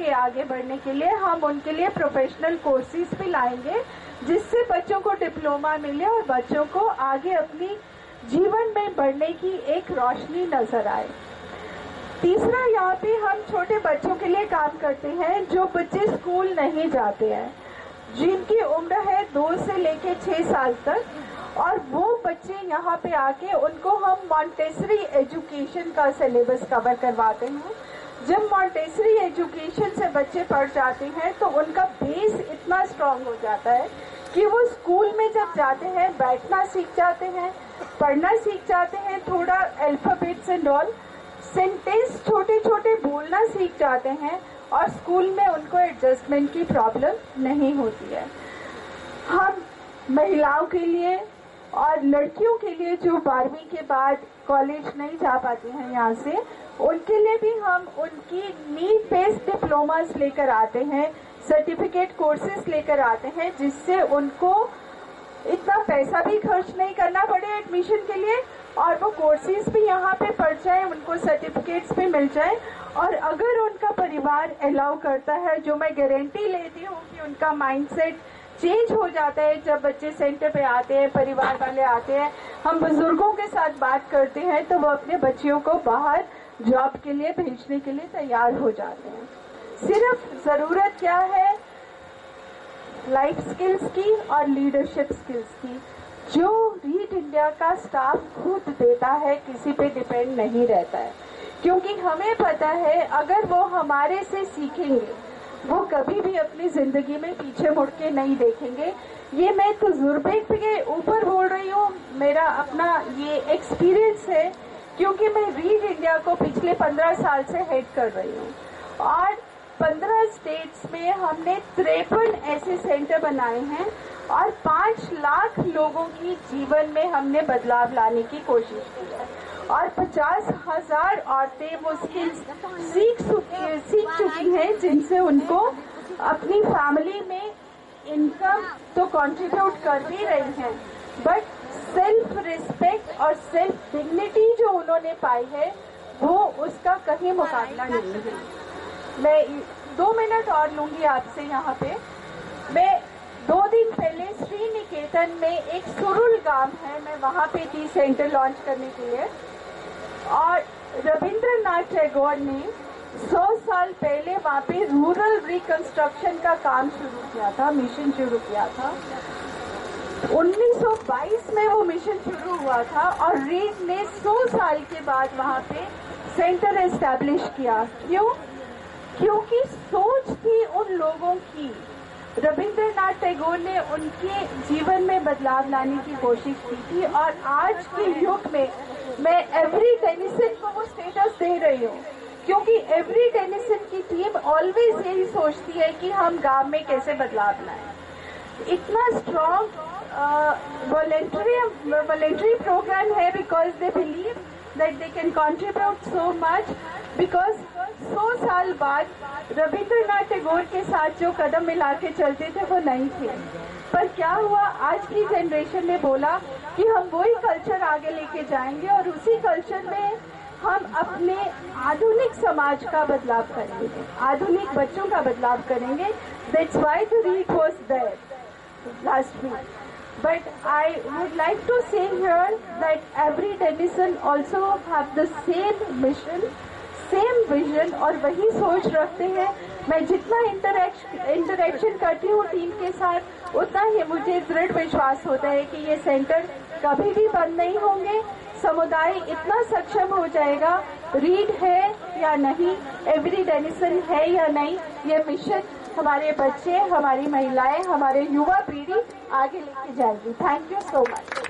के आगे बढ़ने के लिए हम उनके लिए प्रोफेशनल कोर्सेज भी लाएंगे, जिससे बच्चों को डिप्लोमा मिले और बच्चों को आगे अपनी जीवन में बढ़ने की एक रोशनी नजर आए। तीसरा, यहाँ पे हम छोटे बच्चों के लिए काम करते हैं जो बच्चे स्कूल नहीं जाते हैं, जिनकी उम्र है 2 से लेकर 6 साल तक, और वो बच्चे यहाँ पे आके उनको हम मॉन्टेसरी एजुकेशन का सिलेबस कवर करवाते हैं। जब मॉन्टेसरी एजुकेशन से बच्चे पढ़ जाते हैं तो उनका बेस इतना स्ट्रांग हो जाता है कि वो स्कूल में जब जाते हैं बैठना सीख जाते हैं, पढ़ना सीख जाते हैं, थोड़ा अल्फाबेट्स एंड ऑल, सेंटेंस छोटे छोटे बोलना सीख जाते हैं, और स्कूल में उनको एडजस्टमेंट की प्रॉब्लम नहीं होती है। हम महिलाओं के लिए और लड़कियों के लिए जो 12वीं के बाद कॉलेज नहीं जा पाती हैं यहाँ से, उनके लिए भी हम उनकी नीड बेस्ड डिप्लोमास लेकर आते हैं, सर्टिफिकेट कोर्सेज लेकर आते हैं, जिससे उनको इतना पैसा भी खर्च नहीं करना पड़े एडमिशन के लिए, और वो कोर्सेज भी यहाँ पे पढ़ जाए, उनको सर्टिफिकेट्स भी मिल जाए। और अगर उनका परिवार अलाउ करता है, जो मैं गारंटी लेती हूँ कि उनका माइंडसेट चेंज हो जाता है जब बच्चे सेंटर पे आते हैं, परिवार वाले आते हैं, हम बुजुर्गों के साथ बात करते हैं, तो वो अपने बच्चियों को बाहर जॉब के लिए भेजने के लिए तैयार हो जाते हैं। सिर्फ जरूरत क्या है, लाइफ स्किल्स की और लीडरशिप स्किल्स की, जो रीड इंडिया का स्टाफ खुद देता है, किसी पे डिपेंड नहीं रहता है, क्योंकि हमें पता है अगर वो हमारे से सीखेंगे वो कभी भी अपनी जिंदगी में पीछे मुड़ के नहीं देखेंगे। ये मैं तजुर्बे के ऊपर बोल रही हूँ, मेरा अपना ये एक्सपीरियंस है, क्योंकि मैं रीड इंडिया को पिछले 15 साल से हेड कर रही हूँ, और 15 स्टेट्स में हमने 53 ऐसे सेंटर बनाए हैं, और 5 लाख लोगों की जीवन में हमने बदलाव लाने की कोशिश की है, और 50,000 औरतें वो स्किल्स सीख चुकी हैं, जिनसे उनको अपनी फैमिली में इनकम तो कंट्रीब्यूट कर भी रही हैं, बट सेल्फ रिस्पेक्ट और सेल्फ डिग्निटी जो उन्होंने पाई है वो उसका कहीं मुकाबला नहीं है। मैं 2 मिनट और लूंगी आपसे यहाँ पे। मैं 2 दिन पहले श्री निकेतन में एक सुरुल गांव है, मैं वहाँ पे थी सेंटर लॉन्च करने के लिए, और रविंद्रनाथ टैगोर ने 100 साल पहले वहाँ पे रूरल रिकंस्ट्रक्शन का काम शुरू किया था, मिशन शुरू किया था। 1922 में वो मिशन शुरू हुआ था, और रीड ने 100 साल के बाद वहाँ पे सेंटर एस्टैब्लिश किया। क्यों? क्योंकि सोच थी उन लोगों की, रविंद्रनाथ टैगोर ने उनके जीवन में बदलाव लाने की कोशिश की थी, और आज के युग में मैं एवरी टेनिसन को वो स्टेटस दे रही हूँ, क्योंकि एवरी टेनिसन की टीम ऑलवेज यही सोचती है कि हम गांव में कैसे बदलाव लाएं। इतना स्ट्रॉन्ग वॉलेंट्री प्रोग्राम है, because they believe that they can contribute so much, because 100 साल बाद रविंद्रनाथ टैगोर के साथ जो कदम मिला के चलते थे वो नहीं थे। पर क्या हुआ, आज की जनरेशन ने बोला कि हम वही कल्चर आगे लेके जाएंगे, और उसी कल्चर में हम अपने आधुनिक समाज का बदलाव करेंगे, आधुनिक बच्चों का बदलाव करेंगे। That's why the read was there last week. But I would like to say here that every denizen also have the same mission, same vision, और वही सोच रखते हैं। मैं जितना इंटरेक्शन करती हूँ टीम के साथ, उतना ही मुझे दृढ़ विश्वास होता है कि ये सेंटर कभी भी बंद नहीं होंगे। समुदाय इतना सक्षम हो जाएगा, रीड है या नहीं, एवरी डेनिसन है या नहीं, ये मिशन हमारे बच्चे, हमारी महिलाएं, हमारे युवा पीढ़ी आगे लेके जाएगी। Thank you so much.